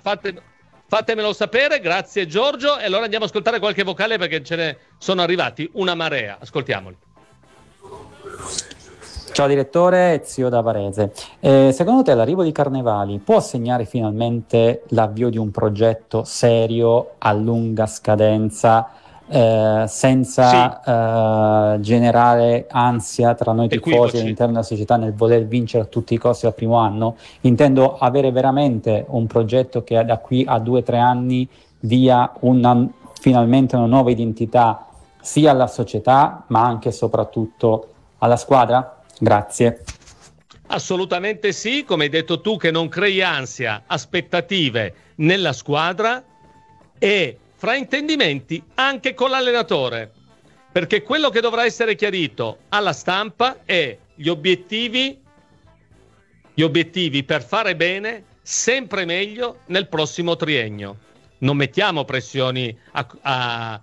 fatemelo sapere, grazie Giorgio, e allora andiamo a ascoltare qualche vocale perché ce ne sono arrivati una marea, ascoltiamoli. Ciao direttore, Zio da Varese. Secondo te l'arrivo di Carnevali può segnare finalmente l'avvio di un progetto serio a lunga scadenza, senza generare ansia tra noi tifosi all'interno della società nel voler vincere a tutti i costi al primo anno? Intendo avere veramente un progetto che da qui a 2 o 3 anni dia finalmente una nuova identità sia alla società ma anche e soprattutto alla squadra? Grazie. Assolutamente sì, come hai detto tu, che non crei ansia, aspettative nella squadra e fraintendimenti anche con l'allenatore, perché quello che dovrà essere chiarito alla stampa è gli obiettivi per fare bene sempre meglio nel prossimo triennio. Non mettiamo pressioni a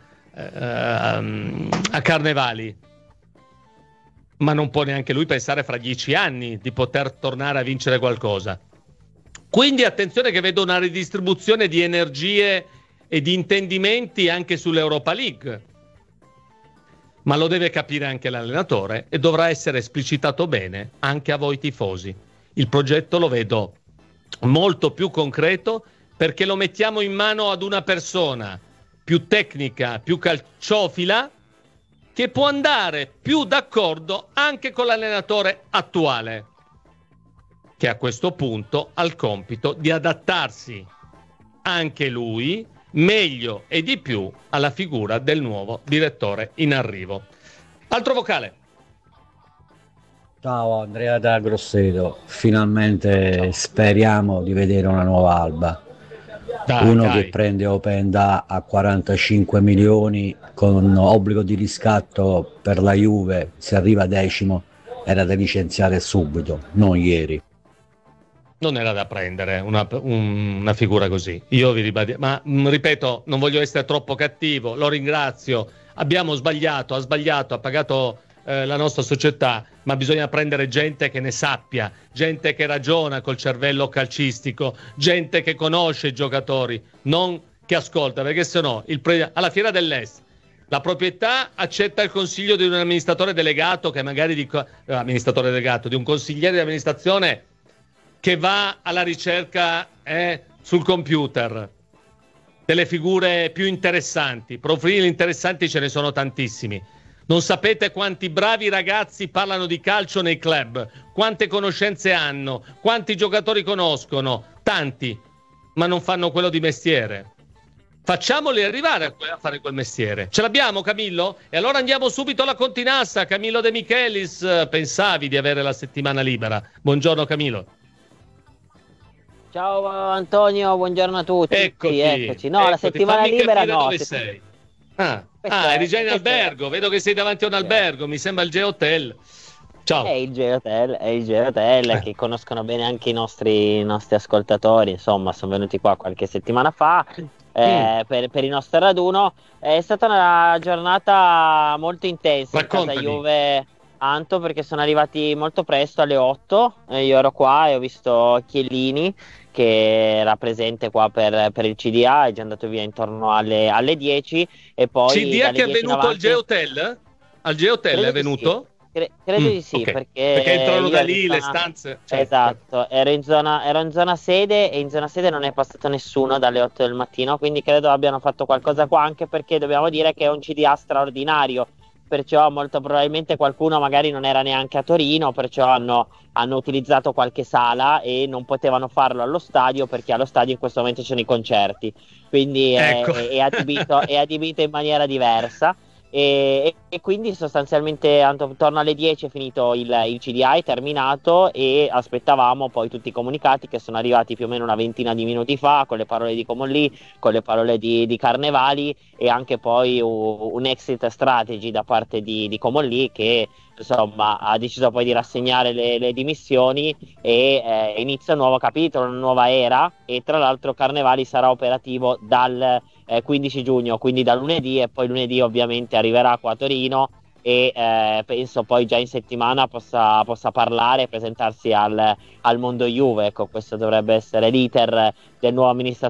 Carnevali, ma non può neanche lui pensare fra 10 anni di poter tornare a vincere qualcosa. Quindi attenzione, che vedo una ridistribuzione di energie e di intendimenti anche sull'Europa League, ma lo deve capire anche l'allenatore e dovrà essere esplicitato bene anche a voi tifosi. Il progetto lo vedo molto più concreto perché lo mettiamo in mano ad una persona più tecnica, più calciofila, che può andare più d'accordo anche con l'allenatore attuale, che a questo punto ha il compito di adattarsi anche lui meglio e di più alla figura del nuovo direttore in arrivo. Altro vocale. Ciao, Andrea da Grosseto. Finalmente speriamo di vedere una nuova Alba. Che prende Openda a 45 milioni con obbligo di riscatto per la Juve, se arriva 10° era da licenziare subito, non ieri. Non era da prendere una figura così. Io vi ribadisco, ma ripeto, non voglio essere troppo cattivo, lo ringrazio. Abbiamo sbagliato, ha pagato la nostra società, ma bisogna prendere gente che ne sappia, gente che ragiona col cervello calcistico, gente che conosce i giocatori, non che ascolta, perché sennò alla Fiera dell'Est la proprietà accetta il consiglio di un amministratore delegato che magari di un consigliere di amministrazione che va alla ricerca sul computer delle figure più interessanti. Profili interessanti ce ne sono tantissimi. Non sapete quanti bravi ragazzi parlano di calcio nei club, quante conoscenze hanno, quanti giocatori conoscono, tanti, ma non fanno quello di mestiere. Facciamoli arrivare a fare quel mestiere. Ce l'abbiamo, Camillo? E allora andiamo subito alla Continassa. Camillo De Michelis, pensavi di avere la settimana libera. Buongiorno Camillo. Ciao Antonio, buongiorno a tutti. Eccoci. No, la settimana libera no. Dove sei? Eri già in albergo, vedo che sei davanti a un albergo, mi sembra il G-Hotel. Ciao. È il G-Hotel che conoscono bene anche i nostri ascoltatori, insomma, sono venuti qua qualche settimana fa per il nostro raduno. È stata una giornata molto intensa in casa Juve Anto, perché sono arrivati molto presto alle 8, io ero qua e ho visto Chiellini che era presente qua per il CDA, è già andato via intorno alle 10 e poi CDA che è venuto al G-Hotel? Al G-Hotel è venuto? Credo di sì, okay. Perché entrano da lì le stanze. Esatto, ero in zona sede e in zona sede non è passato nessuno dalle 8 del mattino, quindi credo abbiano fatto qualcosa qua, anche perché dobbiamo dire che è un CDA straordinario, perciò molto probabilmente qualcuno magari non era neanche a Torino, perciò hanno utilizzato qualche sala e non potevano farlo allo stadio, perché allo stadio in questo momento ci sono i concerti, quindi è adibito in maniera diversa. E quindi sostanzialmente attorno alle 10 è finito il CDA, è terminato e aspettavamo poi tutti i comunicati che sono arrivati più o meno una ventina di minuti fa, con le parole di Comolli, con le parole di Carnevali e anche poi un exit strategy da parte di Comolli, che insomma ha deciso poi di rassegnare le dimissioni e inizia un nuovo capitolo, una nuova era, e tra l'altro Carnevali sarà operativo dal 15 giugno, quindi da lunedì, e poi lunedì ovviamente arriverà qua a Torino e penso poi già in settimana possa parlare e presentarsi al mondo Juve. Ecco, questo dovrebbe essere l'iter del nuovo amministratore